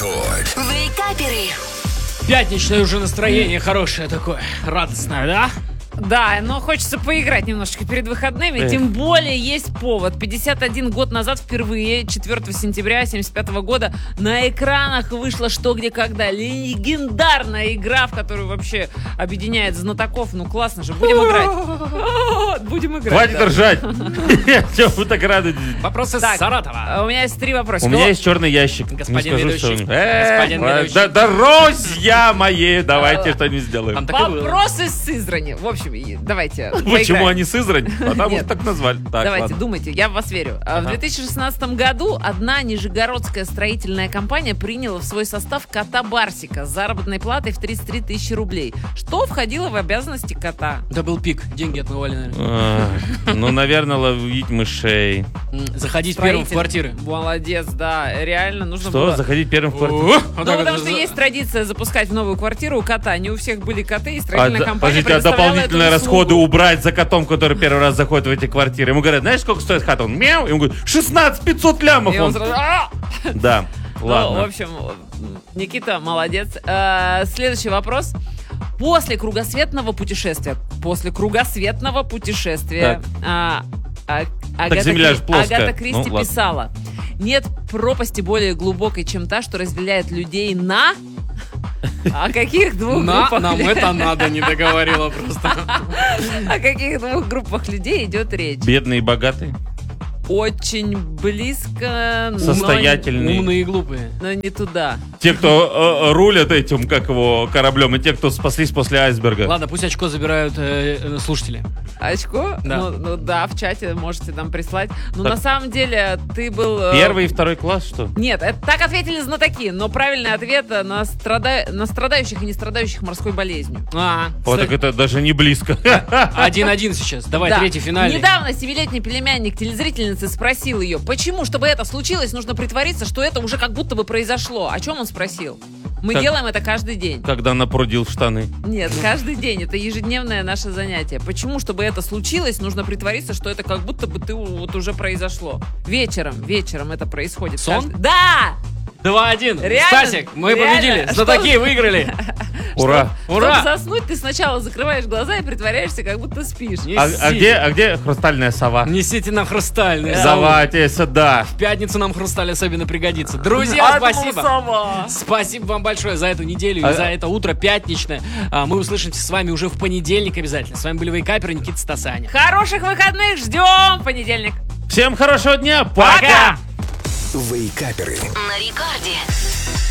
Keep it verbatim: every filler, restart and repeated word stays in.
Рекорд. Вейкаперы. Пятничное уже настроение хорошее такое, радостное, да? Да, но хочется поиграть немножечко перед выходными, Эх. тем более есть повод. пятьдесят один год назад впервые, четвёртого сентября семьдесят пятого года, на экранах вышла «Что, где, когда». Легендарная игра, в которую вообще объединяет знатоков. Ну классно же, будем играть. Будем играть. Хватит да. ржать. Чего вы так рады? Вопросы Так, с Саратова. а У меня есть три вопроса. У меня есть черный ящик. Не Господин скажу, ведущий. что- Господин Э, ведущий. да- Друзья мои, давайте что-нибудь сделаем. Там так и было. Вопросы с Сызрани. В общем, и- давайте Почему поиграем. они Сызрань? Потому Нет. что так назвали. Так, Давайте, ладно. думайте, я в вас верю. А В две тысячи шестнадцатом году одна нижегородская строительная компания приняла в свой состав кота Барсика с заработной платой в тридцать три тысячи рублей. Что входило в обязанности кота? Это был пик, деньги отмывали, наверное. Ах, Ну, наверное, ловить мышей. М, Заходить первым в Строитель. квартиры. Молодец, да, реально нужно Что? было... Заходить первым в квартиру? Вот Ну, так потому вот что за- есть традиция запускать в новую квартиру у кота. Не у всех были коты, и А, строительная да- компания подождите, а предоставляла дополнительные эту расходы услугу. убрать за котом, который первый раз заходит в эти квартиры? Ему говорят, знаешь, сколько стоит хата? Он мяу, ему говорит, шестнадцать пятьсот лямов. И он Он- сразу... «А!» Да, Ну, в ладно. общем, Никита, молодец. Э, Следующий вопрос. После кругосветного путешествия, после кругосветного путешествия, Так. а, а- Агата, Земля Кри- же плоская. Агата Кристи Ну, ладно. писала: нет пропасти более глубокой, чем та, что разделяет людей на... О каких двух На, группах нам лю- это надо, не договорила просто. О каких двух группах людей идет речь? Бедный и богатый. Очень близко, но, Состоятельный. Умные и глупые. но не туда. Те, кто э, рулят этим, как его, кораблем, и те, кто спаслись после айсберга. Ладно, пусть очко забирают э, э, слушатели. Очко? Да. Ну, ну да, в чате можете там прислать. Ну, Так. на самом деле, ты был... э, Первый и второй класс, что? Нет, это, так ответили знатоки, но правильный ответ э, на, страда... на страдающих и не страдающих морской болезнью. А, Вот так это даже не близко. один-один сейчас. Давай, Да. третий, финальный. Недавно семилетний племянник телезрительницы спросил ее, почему, чтобы это случилось, нужно притвориться, что это уже как будто бы произошло. О чем он спросил? Мы Как- делаем это каждый день. Когда напрудил в штаны. Нет, каждый день. Это ежедневное наше занятие. Почему, чтобы это случилось, нужно притвориться, что это как будто бы ты у- вот уже произошло. Вечером, вечером это происходит. Сон? Каждый- Да! два-один. Реально? Стасик, мы Реально? победили. Что- Знатоки выиграли. Ура! Ура! Чтобы заснуть, ты сначала закрываешь глаза и притворяешься, как будто спишь. Несите. А, а где, а где хрустальная сова? Несите нам хрустальный. Давайте сюда. В пятницу нам хрусталь особенно пригодится. Друзья, спасибо. Спасибо вам большое за эту неделю и А- за это утро пятничное. А, Мы услышимся с вами уже в понедельник обязательно. С вами были Вейкаперы, Никита Стасаня. Хороших выходных, ждем в понедельник. Всем хорошего дня. Пока! Вейкаперы. На рекорде.